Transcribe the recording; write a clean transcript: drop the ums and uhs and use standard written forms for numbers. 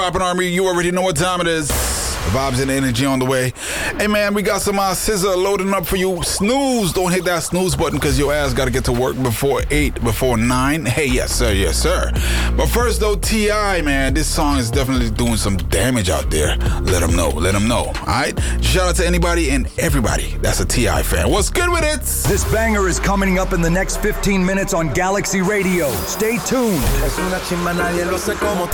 Poppin' Army, you already know what time it is. Vibes and energy on the way. Hey man, we got some scissor loading up for you. Snooze, don't hit that snooze button because your ass got to get to work before 8, before 9. Hey, yes sir. But first though, T.I., man, this song is definitely doing some damage out there. Let them know, alright? Shout out to anybody and everybody that's a T.I. fan. What's good with it? This banger is coming up in the next 15 minutes on Galaxy Radio. Stay tuned.